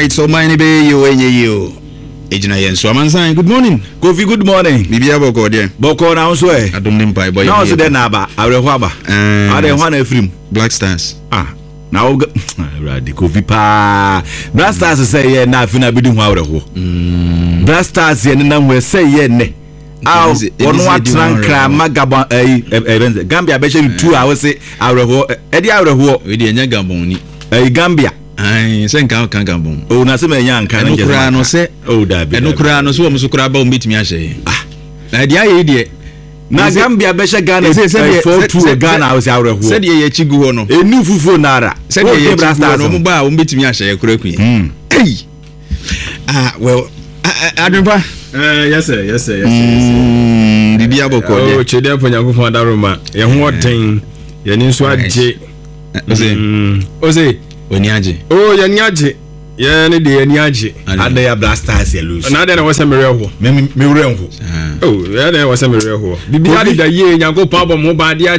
right, so mine be you. Ejina Yenso Amansan, good morning. Kofi, good morning. Bibia boko there. Boko na so e. Adom mpa boy. Now so there na ba, awreho aba. Ade ho na afrim. Black Stars. Now ready Kofi pa. Black Stars say ye na afina bidi ho awreho. Black Stars ye na ho say ye ne. One atran magaba Gambia be share 2 hours say awreho. E di awreho. We di enya Gabon ni. Gambia. Say nka Gabon. Na se me nya nka na kura no se dabi. Eno kura no so wo so kura ba o metimi ahye. Na dia ye die. Na Gambia be share Ghana 4-2 Ghana o se awreho. Se de ye chigu ho no. Enu fufuo nara. Se de ye chigu no mo ba o metimi ahye kura ku. Well, Adwempa. Yes sir. Bibia boko there. Chede ponyankofo adaroma. Ye ho oten. Ye ni nso agye. Ose Oni aje. Ye ni aje. Ye ni de ye ni aje. Ade ya Black Stars ye lose. Na ade na wose mereho. Me reho. Ye na wose mereho. Bibia de da ye nyankopon abom ho ba de